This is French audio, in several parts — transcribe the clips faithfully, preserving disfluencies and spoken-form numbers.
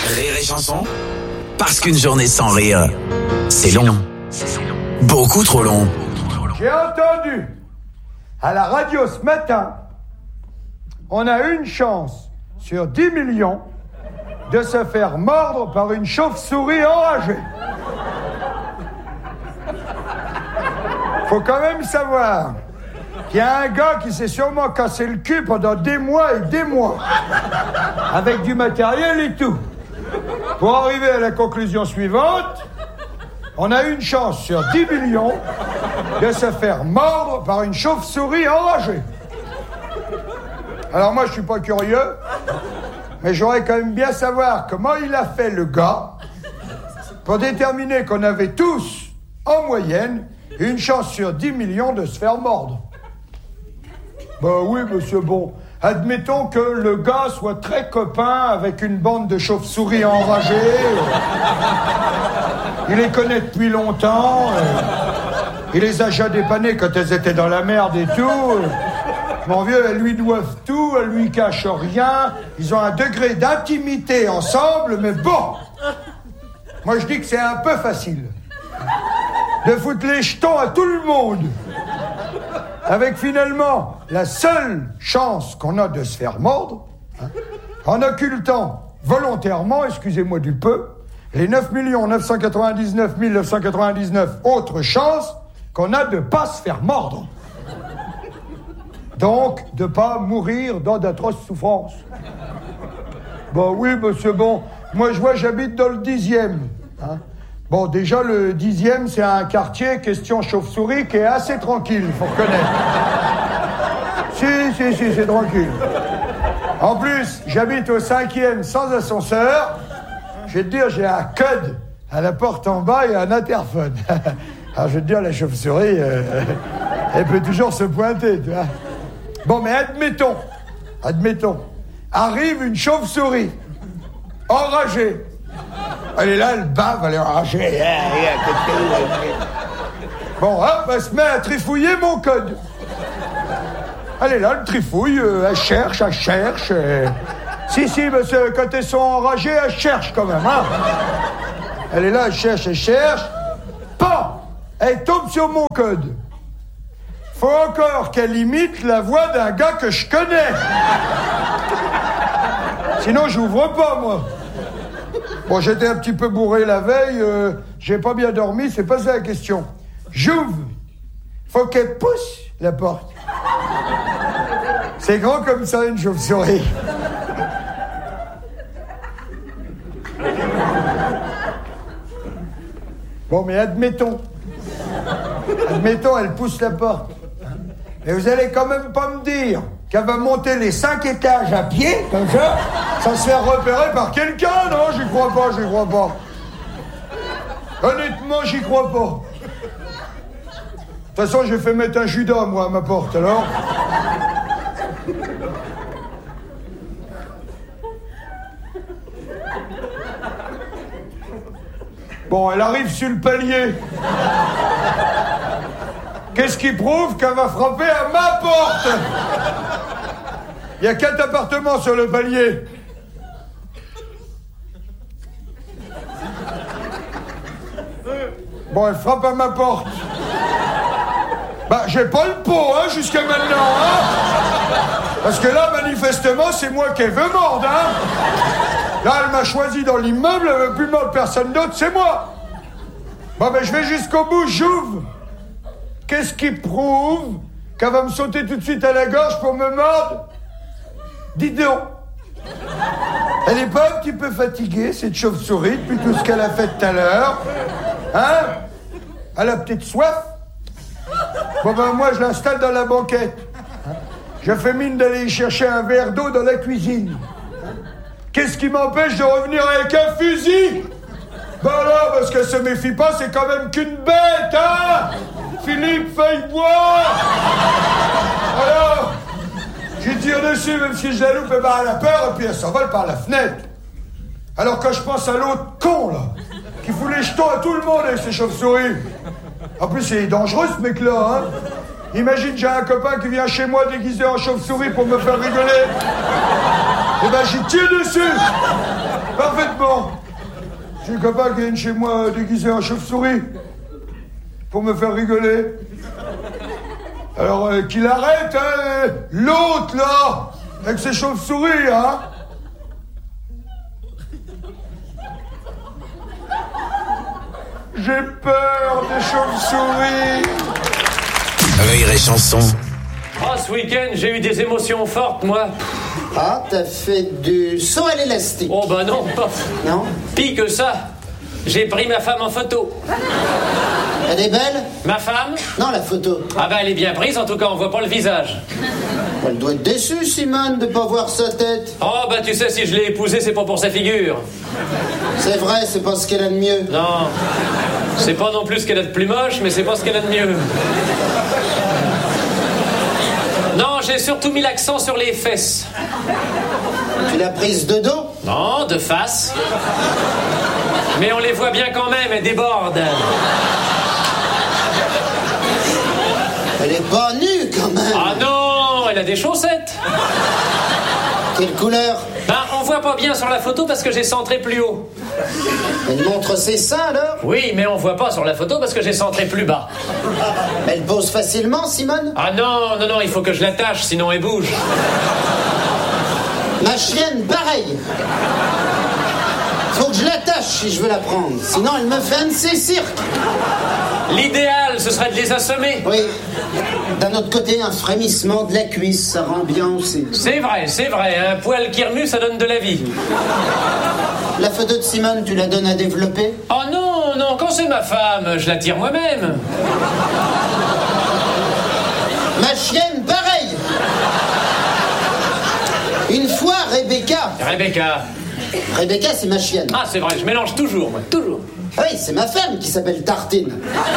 Rire et chanson, parce qu'une journée sans rire, c'est long. Beaucoup trop long. J'ai entendu à la radio ce matin, on a une chance sur dix millions de se faire mordre par une chauve-souris enragée. Faut quand même savoir qu'il y a un gars qui s'est sûrement cassé le cul pendant des mois et des mois, avec du matériel et tout, pour arriver à la conclusion suivante: on a une chance sur dix millions de se faire mordre par une chauve-souris enragée. Alors moi, je suis pas curieux, mais j'aurais quand même bien savoir comment il a fait, le gars, pour déterminer qu'on avait tous, en moyenne, une chance sur dix millions de se faire mordre. Bah oui, monsieur, bon, admettons que le gars soit très copain avec une bande de chauves-souris enragées. Il les connaît depuis longtemps. Il les a déjà dépannées quand elles étaient dans la merde et tout. Mon vieux, elles lui doivent tout, elles lui cachent rien. Ils ont un degré d'intimité ensemble, mais bon. Moi, je dis que c'est un peu facile de foutre les jetons à tout le monde, avec finalement la seule chance qu'on a de se faire mordre, hein, en occultant volontairement, excusez-moi du peu, les neuf millions neuf cent quatre-vingt-dix-neuf mille neuf cent quatre-vingt-dix-neuf autres chances qu'on a de pas se faire mordre. Donc, de pas mourir dans d'atroces souffrances. Bon, oui, monsieur, bon, moi je vois, j'habite dans le dixième, hein. Bon, déjà, le dixième, c'est un quartier, question chauve-souris, qui est assez tranquille, faut reconnaître. Si, si, si, c'est tranquille. En plus, j'habite au cinquième sans ascenseur. Je vais te dire, j'ai un code à la porte en bas et un interphone. Alors, je vais te dire, la chauve-souris, euh, elle peut toujours se pointer, tu vois. Bon, mais admettons, admettons, arrive une chauve-souris, enragée. Elle est là, elle bave, elle est enragée. Bon, hop, elle se met à trifouiller mon code. Elle est là, elle trifouille, elle cherche, elle cherche. Et... Si, si, parce que quand elles sont enragées, elle cherche quand même, hein. Elle est là, elle cherche, elle cherche. Pan! Elle tombe sur mon code. Faut encore qu'elle imite la voix d'un gars que je connais. Sinon, j'ouvre pas, moi. Bon, j'étais un petit peu bourré la veille, euh, j'ai pas bien dormi, c'est pas ça la question. J'ouvre. Faut qu'elle pousse la porte. C'est grand comme ça, une chauve-souris. Bon, mais admettons. Admettons, elle pousse la porte. Mais vous allez quand même pas me dire qu'elle va monter les cinq étages à pied, comme ça, sans se faire repérer par quelqu'un, non? J'y crois pas, j'y crois pas. Honnêtement, j'y crois pas. De toute façon, j'ai fait mettre un judas, moi, à ma porte, alors. Bon, elle arrive sur le palier. Qu'est-ce qui prouve qu'elle va frapper à ma porte? Il y a quatre appartements sur le palier. Bon, elle frappe à ma porte. Bah, j'ai pas le pot, hein, jusqu'à maintenant, hein. Parce que là, manifestement, c'est moi qui veux mordre, hein. Là, elle m'a choisi dans l'immeuble, elle veut plus mordre personne d'autre, c'est moi. Bon, ben, je vais jusqu'au bout, j'ouvre. Qu'est-ce qui prouve qu'elle va me sauter tout de suite à la gorge pour me mordre? Dites donc. Elle est pas un petit peu fatiguée, cette chauve-souris, depuis tout ce qu'elle a fait tout à l'heure? Hein? Elle a peut-être soif? Bon ben moi, je l'installe dans la banquette. Je fais mine d'aller y chercher un verre d'eau dans la cuisine. Qu'est-ce qui m'empêche de revenir avec un fusil? Ben là, parce qu'elle se méfie pas, c'est quand même qu'une bête, hein? Philippe Feuillebois! Alors, j'y tire dessus, même si je la loupe, et ben elle a peur, et puis elle s'envole par la fenêtre. Alors quand je pense à l'autre con, là, qui fout les jetons à tout le monde avec ses chauves-souris. En plus, il est dangereux, ce mec-là, hein? Imagine, j'ai un copain qui vient chez moi déguisé en chauve-souris pour me faire rigoler. Et ben, j'y tire dessus. Parfaitement. non. J'ai un copain qui vient chez moi déguisé en chauve-souris pour me faire rigoler. Alors euh, qu'il arrête, hein, l'autre là, avec ses chauves-souris, hein. J'ai peur des chauves-souris. Rire et chanson. Oh, ce week-end, j'ai eu des émotions fortes, moi. Ah, t'as fait du saut à l'élastique. Oh, bah non, pas. Non? Pire que ça. J'ai pris ma femme en photo. Elle est belle? Ma femme? Non, la photo. Ah bah, elle est bien prise, en tout cas, on voit pas le visage. Elle doit être déçue, Simone, de pas voir sa tête. Oh, bah, tu sais, si je l'ai épousée, c'est pas pour sa figure. C'est vrai, c'est pas ce qu'elle a de mieux. Non. C'est pas non plus ce qu'elle a de plus moche, mais c'est pas ce qu'elle a de mieux. Non, j'ai surtout mis l'accent sur les fesses. Tu l'as prise de dos? Non, de face. Mais on les voit bien quand même, elles débordent. Elle est pas nue, quand même. Ah non, elle a des chaussettes. Quelle couleur? Ben, on voit pas bien sur la photo parce que j'ai centré plus haut. Elle montre ses seins, alors? Oui, mais on voit pas sur la photo parce que j'ai centré plus bas. Elle pose facilement, Simone? Ah non, non, non, il faut que je l'attache, sinon elle bouge. Ma chienne, pareil. Faut que je l'attache si je veux la prendre. Sinon, elle me fait un de ses cirques. L'idéal, ce serait de les assommer. Oui. D'un autre côté, un frémissement de la cuisse, ça rend bien aussi. C'est vrai, c'est vrai. Un poil qui remue, ça donne de la vie. La photo de Simone, tu la donnes à développer? Oh non, non, quand c'est ma femme, je la tire moi-même. Ma chienne, pareil. Une fois, Rebecca. Rebecca. Rebecca, c'est ma chienne. Ah, c'est vrai, je mélange toujours, moi, toujours. Oui, c'est ma femme qui s'appelle Tartine.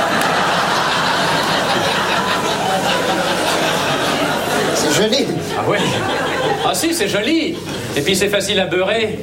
C'est joli. Ah ouais. Ah si, c'est joli. Et puis c'est facile à beurrer.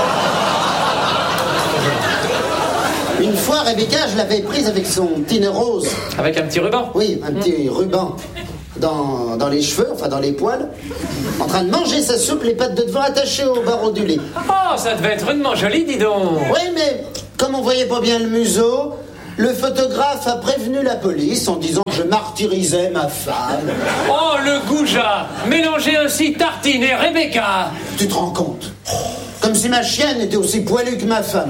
Une fois, Rebecca, je l'avais prise avec son petit nœud rose. Avec un petit ruban. Oui, un petit ruban dans, dans les cheveux, enfin dans les poils, en train de manger sa soupe, les pattes de devant attachées au barreau du lit. Oh, ça devait être rudement joli, dis donc. Oui, mais comme on voyait pas bien le museau, le photographe a prévenu la police en disant que je martyrisais ma femme. Oh, le goujat. Mélanger ainsi Tartine et Rebecca. Tu te rends compte? Comme si ma chienne était aussi poilue que ma femme.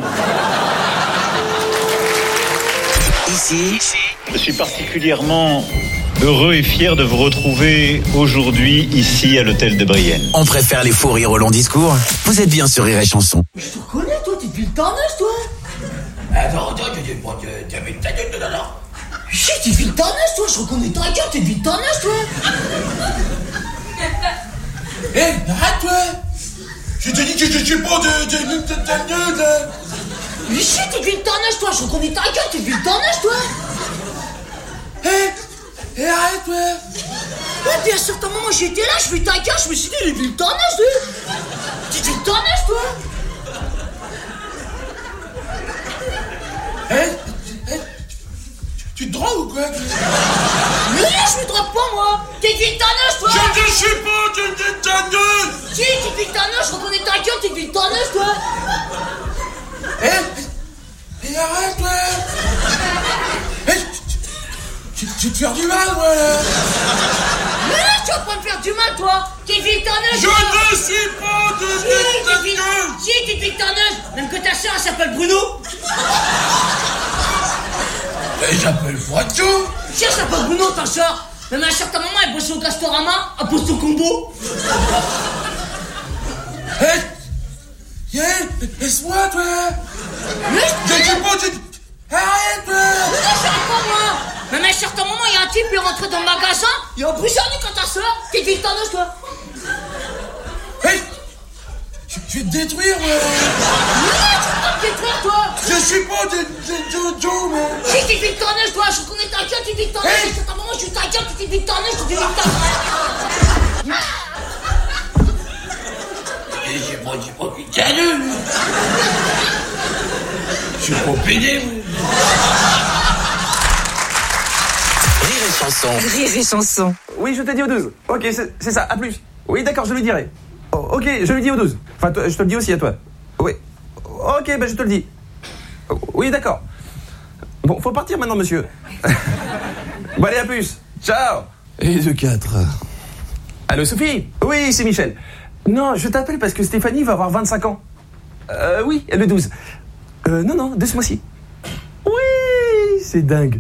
Ici, je suis particulièrement heureux et fier de vous retrouver aujourd'hui ici à l'hôtel de Brienne. on préfère les faux rires au long discours. Vous êtes bien sur Rire et Chanson. Je te connais, toi, t'es depuis le tournage, toi. Attends, attends, tu avais ta gueule de là. Si, t'es depuis le tournage, toi. Je reconnais ta gueule, t'es depuis le tournage, toi. Hé, arrête, toi. Je te dis que je suis pas de de de de de. Mais si, t'es depuis le tournage, toi. Je reconnais ta gueule, t'es depuis le tournage, toi. Hé, hé, arrête, toi. Ouais, puis à un certain moment, j'étais là, je fais ta gueule, je me suis dit, il est depuis le tournage, toi. T'es depuis le tournage, toi. Hé, hé, tu te drogues ou quoi? Mais non, je me drogue pas, moi. T'es depuis le tournage, toi. Je ne suis pas de de de. Si, t'es depuis le tournage, je reconnais ta gueule, t'es depuis le tournage, toi. Hé, hé, arrête, toi. Hé, tu tu te faire du mal, moi, là. Mais non, tu vas pas me faire du mal, toi. T'es depuis le tournage, Je toi. ne suis pas de Si, de t'es depuis de. si, t'es depuis le tournage. Même que ta soeur, elle s'appelle Bruno. Elle s'appelle Poitou. Si, elle s'appelle Bruno, ta soeur. Même à un certain moment, elle bossait au Castorama, elle pose son combo. Hé, hé, laisse-moi, toi. Mais Je ne suis pas de. Arrête, toi. Mais non, j'arrête pas, moi. Même à un certain moment, il y a un type qui est rentré dans le magasin, il a pris sa nuque à ta soeur. T'es depuis le tournage, toi. Hé, je je vais te détruire, moi. Mais non, tu vas te détruire, toi. Je suis pas de de Jojo, moi. Si, t'es depuis le tournage, toi. Je reconnais ta gueule, t'es depuis le tournage. Hey. À un certain moment, je suis ta gueule, t'es depuis le tournage, t'es depuis le tournage. Et j'ai pas dit pas putain de. Je suis pas pédé, moi. Rire et Chanson. Rire et Chanson. Oui, je t'ai dit au douze. Ok, c'est c'est ça, à plus. Oui, d'accord, je lui dirai. Oh, ok, je lui dis au douze. Enfin, toi, je te le dis aussi à toi. Oui. Ok, bah je te le dis. Oui, d'accord. Bon, faut partir maintenant, monsieur. Bon, allez, à plus. Ciao. Et de quatre. Allô, Sophie? Oui, c'est Michel. Non, je t'appelle parce que Stéphanie va avoir vingt-cinq ans. Euh, oui, le douze. Euh, non, non, de ce mois-ci. Oui, c'est dingue.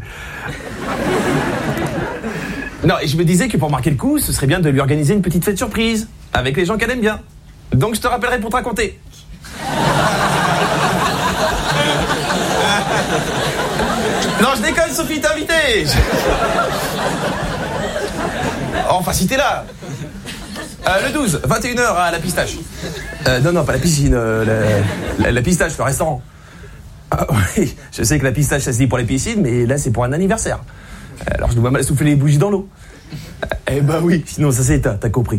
Non, et je me disais que pour marquer le coup, ce serait bien de lui organiser une petite fête surprise, avec les gens qu'elle aime bien. Donc je te rappellerai pour te raconter. Non, je déconne, Sophie, t'es invitée. Enfin, si t'es là. Euh, le douze, vingt et une heures à la pistache. Euh, non, non, pas la piscine, euh, la, la, la pistache, le restaurant. Ah, oui, je sais que la pistache, ça se dit pour les piscines, mais là, c'est pour un anniversaire. Alors, je dois mal souffler les bougies dans l'eau. Eh ben oui, sinon ça s'éteint, t'as compris.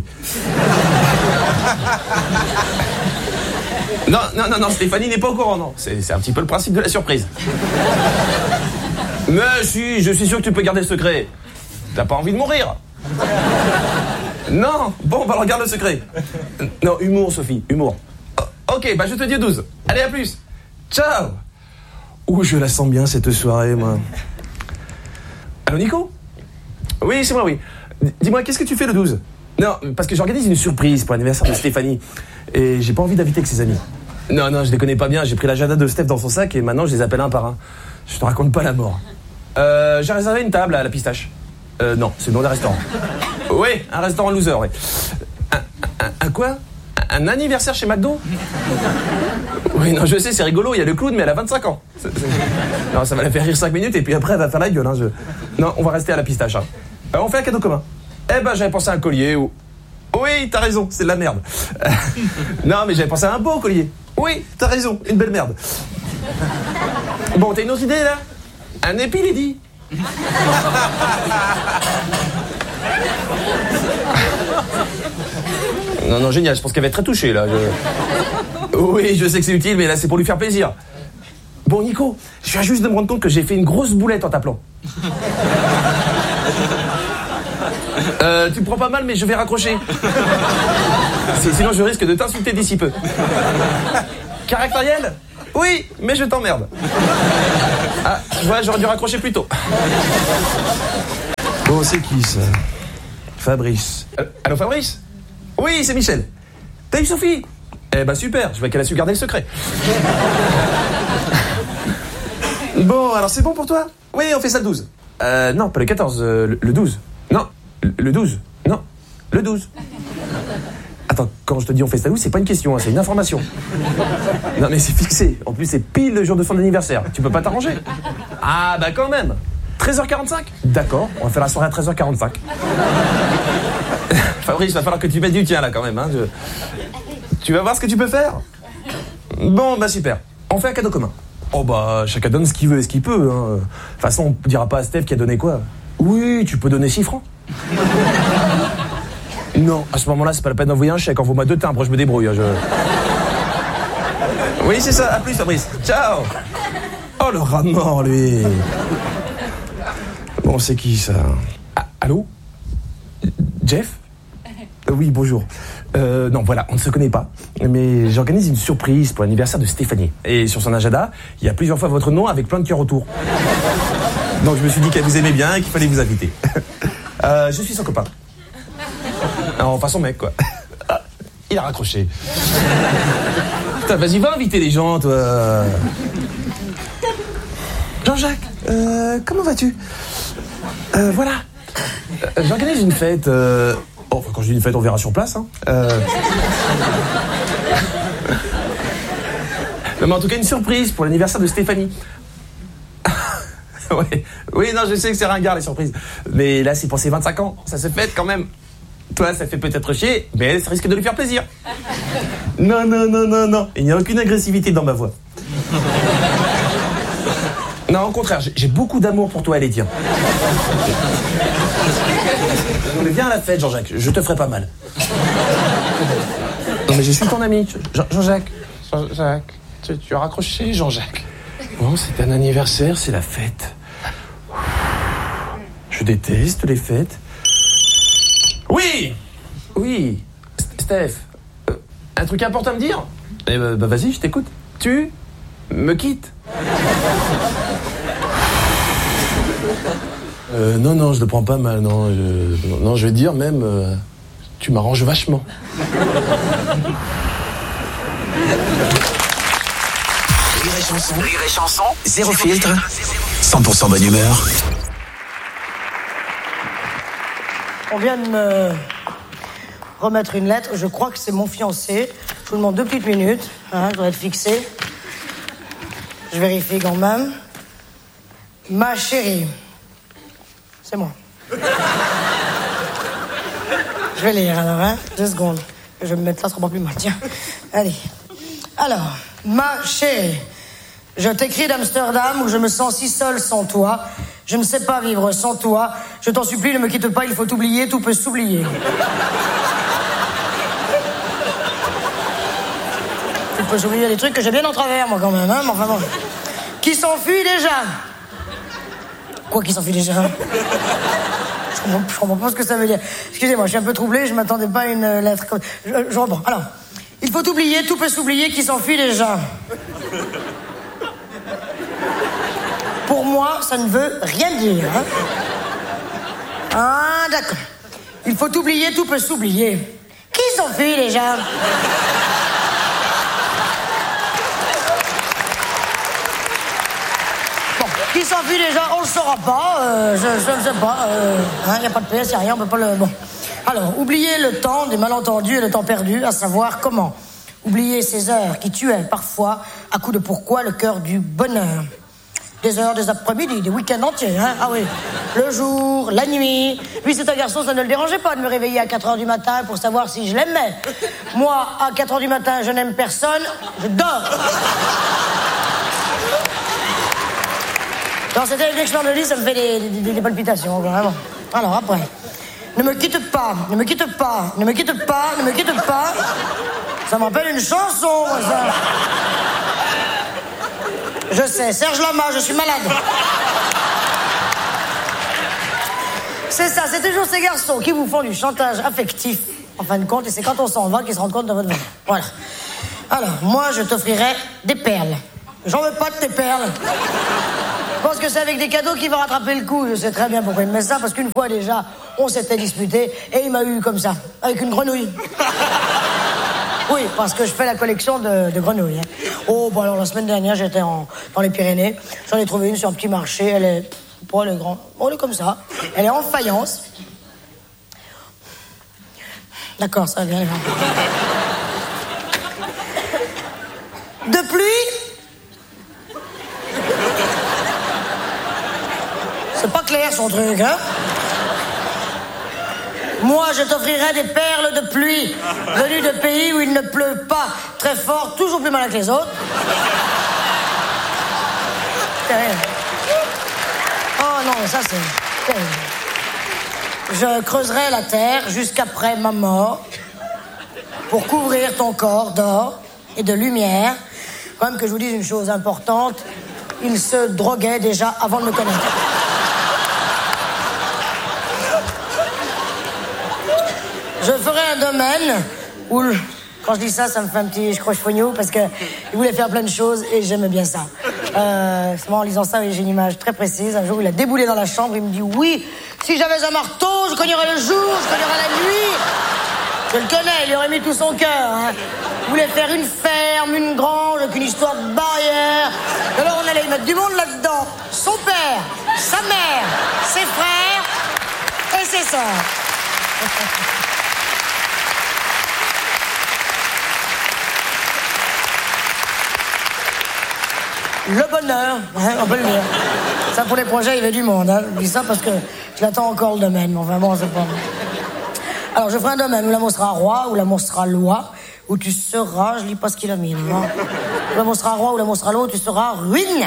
Non, non, non, non, Stéphanie n'est pas au courant, non. C'est, c'est un petit peu le principe de la surprise. Mais si, je suis sûr que tu peux garder le secret. T'as pas envie de mourir? Non, bon, bah regarde le secret. Non, humour, Sophie, humour. Oh, ok, bah je te dis douze. Allez, à plus. Ciao. Ouh, je la sens bien cette soirée, moi. Allô, Nico? Oui, c'est moi, oui. Dis-moi, qu'est-ce que tu fais le douze? Non, parce que j'organise une surprise pour l'anniversaire de Stéphanie. Et j'ai pas envie d'inviter que ses amis. Non, non, je les connais pas bien. J'ai pris l'agenda de Steph dans son sac et maintenant je les appelle un par un. Je te raconte pas la mort. Euh, j'ai réservé une table à la pistache. Euh, non, c'est le nom d'un restaurant. Oui, un restaurant loser, oui. Un, un, un quoi? Un anniversaire chez McDo? Oui, non, je sais, c'est rigolo, il y a le clown, mais elle a vingt-cinq ans. C'est, c'est... Non, ça va la faire rire cinq minutes et puis après elle va faire la gueule. Hein, je... Non, on va rester à la pistache. Hein. Euh, on fait un cadeau commun. Eh ben, j'avais pensé à un collier ou... Oui, t'as raison, c'est de la merde. Euh, non, mais j'avais pensé à un beau collier. Oui, t'as raison, une belle merde. Bon, t'as une autre idée, là? Un épi, Lady. Non, non, génial, je pense qu'elle va être très touchée, là. Je... Oui, je sais que c'est utile, mais là, c'est pour lui faire plaisir. Bon, Nico, je viens juste de me rendre compte que j'ai fait une grosse boulette en t'appelant. Euh, tu me prends pas mal, mais je vais raccrocher. Sinon, je risque de t'insulter d'ici peu. Caractériel? Oui, mais je t'emmerde. Ah, ouais, j'aurais dû raccrocher plus tôt. Bon, c'est qui, ça? Fabrice. Euh, allô, Fabrice? Oui, c'est Michel. T'as eu Sophie? Eh ben, super, je vois qu'elle a su garder le secret. Bon, alors c'est bon pour toi? Oui, on fait ça le douze. Euh, non, pas le quatorze, euh, le, le douze. Non, le, le douze. Non, le douze. Attends, quand je te dis on fait ça le douze, c'est pas une question, hein, c'est une information. Non mais c'est fixé. En plus, c'est pile le jour de son anniversaire. Tu peux pas t'arranger? Ah bah quand même. treize heures quarante-cinq? D'accord, on va faire la soirée à treize heures quarante-cinq. Fabrice, va falloir que tu mettes du tien là quand même. Hein. Je... Tu vas voir ce que tu peux faire? Bon, bah super. On fait un cadeau commun. Oh bah, chacun donne ce qu'il veut et ce qu'il peut. Hein. De toute façon, on dira pas à Steph qui a donné quoi. Oui, tu peux donner six francs. Non, à ce moment-là, c'est pas la peine d'envoyer un chèque. Envoie-moi deux timbres, je me débrouille. Hein, je... Oui, c'est ça. À plus, Fabrice. Ciao. Oh, le rat de mort, lui. Bon, c'est qui, ça? Ah, allô? Jeff? euh, Oui, bonjour. Euh, non, voilà, on ne se connaît pas. Mais j'organise une surprise pour l'anniversaire de Stéphanie. Et sur son agenda, il y a plusieurs fois votre nom avec plein de cœurs autour. Donc je me suis dit qu'elle vous aimait bien et qu'il fallait vous inviter. euh, je suis son copain. Enfin, son mec, quoi. Ah, il a raccroché. Putain, vas-y, va inviter les gens, toi. Jean-Jacques, euh, comment vas-tu? euh, Voilà. Euh, J'organise une fête. Euh... Oh, enfin, quand je dis une fête, on verra sur place. Hein. Euh... non, mais en tout cas, une surprise pour l'anniversaire de Stéphanie. Ouais. Oui, non, je sais que c'est ringard, les surprises. Mais là, c'est pour ses vingt-cinq ans. Ça se fête quand même. Toi, ça fait peut-être chier, mais ça risque de lui faire plaisir. Non, non, non, non, non. Il n'y a aucune agressivité dans ma voix. Non, au contraire, j'ai beaucoup d'amour pour toi et les tiens. Mais viens à la fête, Jean-Jacques, je te ferai pas mal. Non, mais je suis ton ami, Jean- Jean-Jacques. Jean-Jacques, tu, tu as raccroché, Jean-Jacques. Bon, c'est un anniversaire, c'est la fête. Je déteste les fêtes. Oui! Oui! Steph, euh, un truc important à me dire? Eh ben, bah, vas-y, je t'écoute. tu me quittes. Euh, non, non, je le prends pas mal, non. Je, non, non, je vais dire même, euh, tu m'arranges vachement. Rire et chanson, rire et chanson, zéro filtre, cent pour cent bonne humeur. On vient de me remettre une lettre, je crois que c'est mon fiancé. Je vous demande deux petites minutes, hein, je dois être fixé. Je vérifie quand même. Ma chérie. C'est moi. Je vais lire alors, hein. Deux secondes. Je vais me mettre là, ça sera pas plus mal. Tiens. Allez. Alors, ma chérie. Je t'écris d'Amsterdam où je me sens si seule sans toi. Je ne sais pas vivre sans toi. Je t'en supplie, ne me quitte pas, il faut t'oublier, tout peut s'oublier. Tout peut s'oublier des trucs que j'ai bien en travers, moi, quand même, hein. Mais enfin bon. Qui s'enfuit déjà? Quoi qui s'enfuit déjà? Je comprends, je comprends pas ce que ça veut dire. Excusez-moi, je suis un peu troublé, je m'attendais pas à une lettre comme... Je, je reprends. Alors, il faut oublier, tout peut s'oublier, qui s'enfuit déjà. Pour moi, ça ne veut rien dire. Hein. Ah, d'accord. Il faut oublier, tout peut s'oublier. Qui s'enfuit déjà? Qui s'enfuit déjà, on le saura pas, euh, je, je ne sais pas, il euh, n'y hein, a pas de P S, il n'y a rien, on peut pas le... Bon. Alors, oublier le temps des malentendus et le temps perdu, à savoir comment. Oublier ces heures qui tuaient parfois, à coup de pourquoi, le cœur du bonheur. Des heures, des après-midi, des week-ends entiers, hein, ah oui. Le jour, la nuit. Lui, c'est un garçon, ça ne le dérangeait pas de me réveiller à quatre heures du matin pour savoir si je l'aimais. Moi, à quatre heures du matin, je n'aime personne, je dors. Non, c'était dès que je sors de lit, ça me fait des, des, des palpitations, vraiment. Alors, après. Ne me quitte pas, ne me quitte pas, ne me quitte pas, ne me quitte pas. Ça m'appelle une chanson, moi, ça. Je sais, Serge Lama, je suis malade. C'est ça, c'est toujours ces garçons qui vous font du chantage affectif, en fin de compte, et c'est quand on s'en va qu'ils se rendent compte de votre valeur. Voilà. Alors, moi, je t'offrirai des perles. J'en veux pas de tes perles. Je pense que c'est avec des cadeaux qu'il va rattraper le coup. Je sais très bien pourquoi il me met ça, parce qu'une fois déjà, on s'était disputé et il m'a eu comme ça, avec une grenouille. Oui, parce que je fais la collection de, de grenouilles. Hein. Oh, bon alors la semaine dernière, j'étais en, dans les Pyrénées. J'en ai trouvé une sur un petit marché. Elle est... Bon, elle est grande. Bon, elle est comme ça. Elle est en faïence. D'accord, ça va bien. De pluie. C'est pas clair son truc, hein? Moi, je t'offrirai des perles de pluie venues de pays où il ne pleut pas très fort, toujours plus malin que les autres. Terrible. Oh non, mais ça c'est terrible. Je creuserai la terre jusqu'après ma mort pour couvrir ton corps d'or et de lumière. Quand même que je vous dise une chose importante, il se droguait déjà avant de me connaître. Je ferai un domaine où, quand je dis ça, ça me fait un petit croche-fognou parce qu'il voulait faire plein de choses et j'aimais bien ça. Euh, c'est moi, en lisant ça, j'ai une image très précise. Un jour, il a déboulé dans la chambre, il me dit « Oui, si j'avais un marteau, je cognerais le jour, je cognerais la nuit. » Je le connais, il y aurait mis tout son cœur. Hein. Il voulait faire une ferme, une grange, avec une histoire de barrière. Et alors, on allait y mettre du monde là-dedans. Son père, sa mère, ses frères et ses sœurs. Le bonheur, hein, on peut le dire. Ça, pour les projets, il y avait du monde. Hein. Je dis ça parce que je l'attends encore le domaine. Mais enfin bon, c'est pas... Alors, je ferai un domaine où l'amour sera roi, où l'amour sera loi, où tu seras... Je lis pas ce qu'il a mis, non. Où l'amour sera roi, où l'amour sera loi, où tu seras ruine.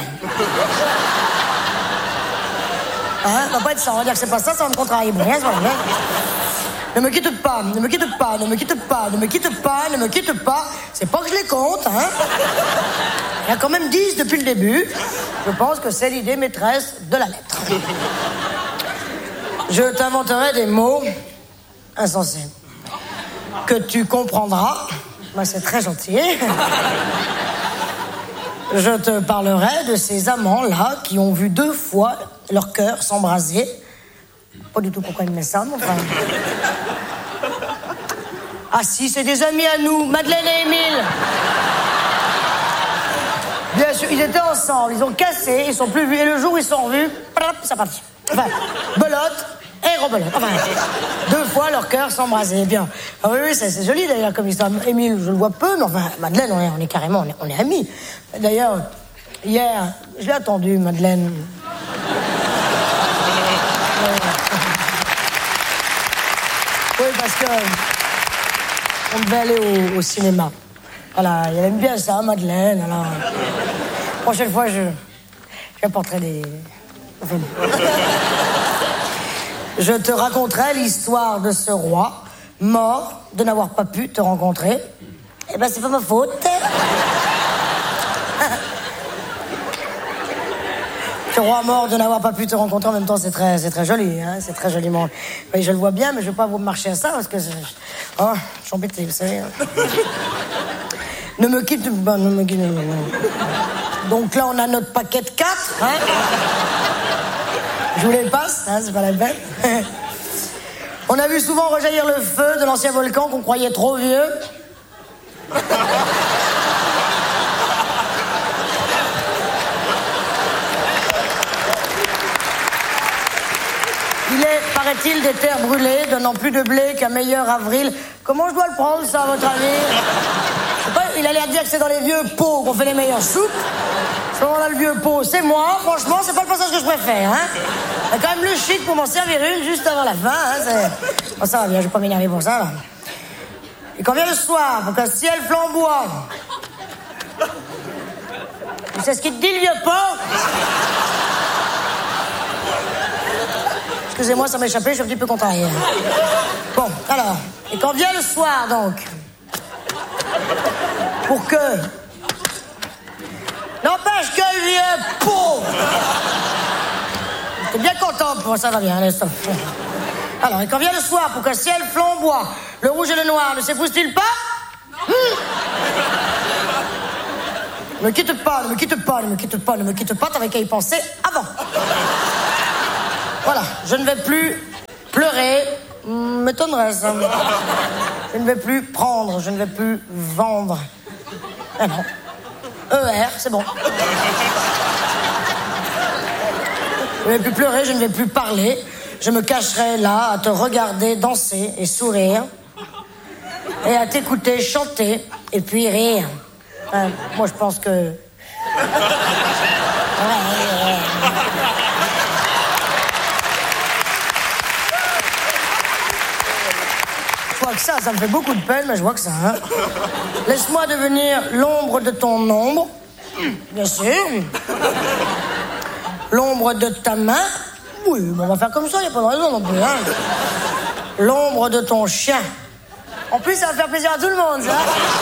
Hein, ça va pas être ça. On va dire que c'est pas ça, ça va me contrarier. Bon, rien, c'est pas vrai. Ne me quitte pas, ne me quitte pas, ne me quitte pas, ne me quitte pas, ne me quitte pas. C'est pas que je les compte, hein. Il y a quand même dix depuis le début. Je pense que c'est l'idée maîtresse de la lettre. Je t'inventerai des mots insensés que tu comprendras. Bah, c'est très gentil. Je te parlerai de ces amants-là qui ont vu deux fois leur cœur s'embraser. Pas du tout pourquoi il me met ça, mais enfin... Ah si, c'est des amis à nous, Madeleine et Émile. Bien sûr, ils étaient ensemble, ils ont cassé, ils sont plus vus, et le jour où ils sont revus, ça partit. Enfin, belote et rebelote. Enfin, deux fois leur cœur s'embrasait. Bien. Ah oui, oui, c'est, c'est joli d'ailleurs comme histoire. Émile, je le vois peu, mais enfin, Madeleine, on est, on est carrément, on est, on est amis. D'ailleurs, hier, je l'ai attendu, Madeleine. Oui, parce que on devait aller au, au cinéma. Voilà, elle aime bien ça, Madeleine. Alors, la prochaine fois, je, j'apporterai des... Enfin, je te raconterai l'histoire de ce roi, mort de n'avoir pas pu te rencontrer. Eh ben, c'est pas ma faute. Ce roi mort de n'avoir pas pu te rencontrer, en même temps, c'est très, c'est très joli, hein, c'est très joliment. Oui, je le vois bien, mais je vais pas vous marcher à ça, parce que... C'est... Oh, je suis embêté, vous savez. Ne me quitte pas, ne me quitte pas. Donc là, on a notre paquet de quatre, hein. Je vous les passe, hein, c'est pas la peine. On a vu souvent rejaillir le feu de l'ancien volcan qu'on croyait trop vieux. Il est, paraît-il, des terres brûlées, donnant plus de blé qu'un meilleur avril. Comment je dois le prendre, ça, à votre avis? Je sais pas, il a l'air de dire que c'est dans les vieux pots qu'on fait les meilleures soupes. Ce moment-là, le vieux pot, c'est moi. Franchement, c'est pas le passage que je préfère, hein. Il y a quand même le chic pour m'en servir une juste avant la fin, hein. C'est... Bon, ça va bien, je vais pas m'énerver pour ça, là. Et quand vient le soir, pour qu'un ciel flamboie... Tu sais ce qu'il te dit, le vieux pot? Excusez-moi, ça m'a échappé, je suis un petit peu contrarié. Bon, alors, et quand vient le soir, donc, pour que... N'empêche que le vieux pot... T'es bien content, pour ça va bien, laisse. Alors, et quand vient le soir, pour qu'un ciel flamboie, le rouge et le noir ne s'épousent-ils pas? hum Ne me quitte pas, ne me quitte pas, ne me quitte pas, ne me quitte pas, t'avais qu'à y penser avant. Voilà, je ne vais plus pleurer, m'étonnerait ça. Je ne vais plus prendre, je ne vais plus vendre. Ah non. E R, c'est bon. Je ne vais plus pleurer, je ne vais plus parler. Je me cacherai là à te regarder danser et sourire. Et à t'écouter chanter et puis rire. Enfin, moi, je pense que... Je vois que ça, ça me fait beaucoup de peine, mais je vois que ça. Hein. Laisse-moi devenir l'ombre de ton ombre. Bien sûr. L'ombre de ta main. Oui, bon, on va faire comme ça, il n'y a pas de raison non plus. Hein. L'ombre de ton chien. En plus, ça va faire plaisir à tout le monde, ça.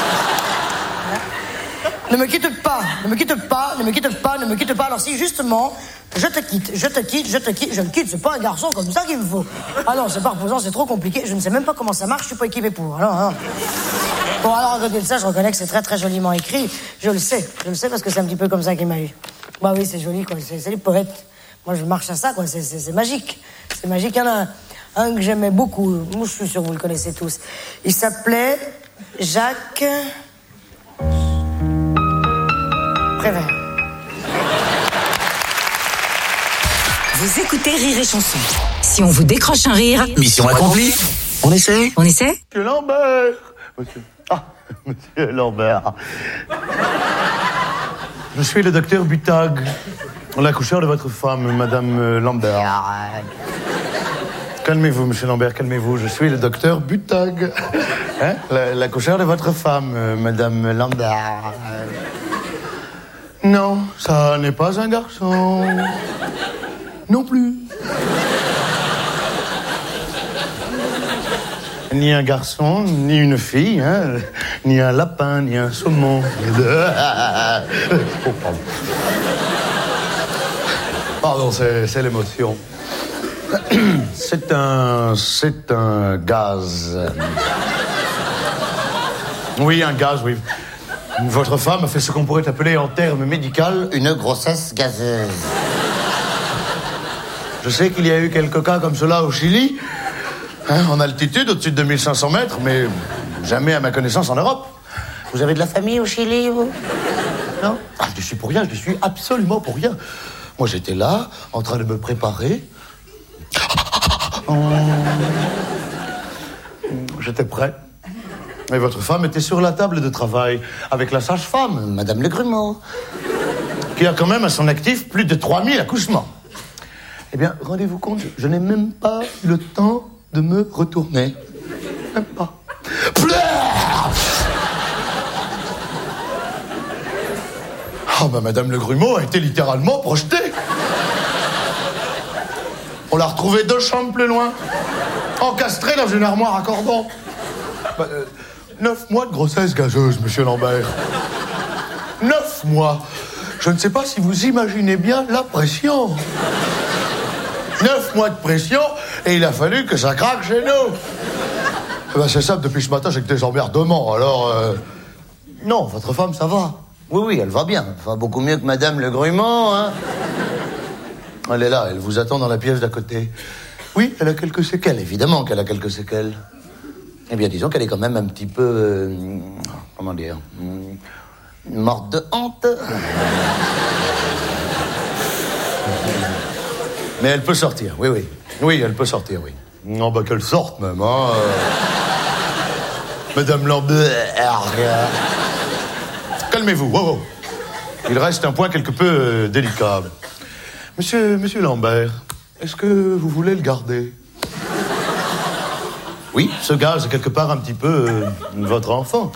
Ne me quitte pas, ne me quitte pas, ne me quitte pas, ne me quitte pas. Alors si, justement, je te quitte, je te quitte, je te quitte, je le quitte, c'est pas un garçon comme ça qu'il me faut. Ah non, c'est pas reposant, c'est trop compliqué. Je ne sais même pas comment ça marche, je suis pas équipé pour. Alors, alors. Bon, alors, à côté de ça, je reconnais que c'est très, très joliment écrit. Je le sais, je le sais parce que c'est un petit peu comme ça qu'il m'a eu. Bah oui, c'est joli, quoi, c'est, c'est les poètes. Moi, je marche à ça, quoi, c'est, c'est, c'est magique. C'est magique. Il y en a un, un que j'aimais beaucoup, moi, je suis sûr que vous le connaissez tous. Il s'appelait Jacques... Prévert. Vous écoutez Rire et Chanson. Si on vous décroche un rire... Mission accomplie. On essaie On essaie Monsieur Lambert. Monsieur... Ah, Monsieur Lambert. Je suis le docteur Butag, l'accoucheur de votre femme, Madame Lambert. Calmez-vous, Monsieur Lambert, calmez-vous. Je suis le docteur Butag, hein, l'accoucheur de votre femme, Madame Lambert. Non, ça n'est pas un garçon. Non plus. Ni un garçon, ni une fille, hein, ni un lapin, ni un saumon. Oh, pardon. Pardon, c'est, c'est l'émotion. C'est un... c'est un gaz. Oui, un gaz, oui. Votre femme a fait ce qu'on pourrait appeler en termes médicaux Une grossesse gazeuse. Je sais qu'il y a eu quelques cas comme cela au Chili, hein, en altitude, au-dessus de deux mille cinq cents mètres, mais jamais à ma connaissance en Europe. Vous avez de la famille au Chili, vous? Non? Ah, je suis pour rien, je suis absolument pour rien. Moi, j'étais là, en train de me préparer. Oh. J'étais prêt. Et votre femme était sur la table de travail avec la sage-femme, Madame Le Grumeau, qui a quand même à son actif plus de trois mille accouchements. Eh bien, rendez-vous compte, je n'ai même pas eu le temps de me retourner. Même pas. Oh, bah, Madame Le Grumeau a été littéralement projetée. On l'a retrouvée deux chambres plus loin, encastrée dans une armoire à cordon. Bah, euh, neuf mois de grossesse gazeuse, monsieur Lambert. Neuf mois. Je ne sais pas si vous imaginez bien la pression. Neuf mois de pression, et il a fallu que ça craque chez nous. Eh ben, c'est simple, depuis ce matin, j'ai que des emmerdements, alors... Euh... Non, votre femme, ça va. Oui, oui, elle va bien. Enfin, beaucoup mieux que Madame Le Grumeau, hein. Elle est là, elle vous attend dans la pièce d'à côté. Oui, elle a quelques séquelles, évidemment qu'elle a quelques séquelles. Eh bien, disons qu'elle est quand même un petit peu... Euh, comment dire... morte de honte. Mais elle peut sortir, oui, oui. Oui, elle peut sortir, oui. Non, bah qu'elle sorte même, hein. Madame Lambert... Calmez-vous, wow, wow. Il reste un point quelque peu euh, délicat. Monsieur, monsieur Lambert, est-ce que vous voulez le garder? Oui, ce gaz est quelque part un petit peu euh, votre enfant.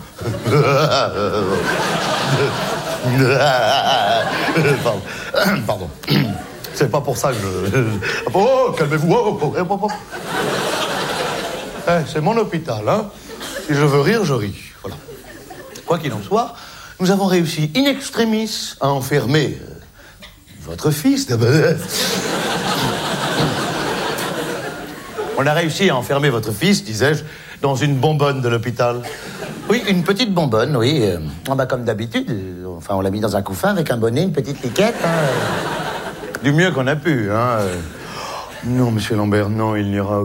Pardon. Pardon. C'est pas pour ça que je... Oh, calmez-vous. Oh, oh, oh, oh. Eh, c'est mon hôpital, hein. Si je veux rire, je ris. Voilà. Quoi qu'il en soit, nous avons réussi in extremis à enfermer euh, votre fils. On a réussi à enfermer votre fils, disais-je, dans une bonbonne de l'hôpital. Oui, une petite bonbonne, oui. Euh, ah bah, comme d'habitude. Euh, enfin, on l'a mis dans un couffin avec un bonnet, une petite liquette. Hein. Du mieux qu'on a pu, hein. Non, monsieur Lambert, non, il n'y aura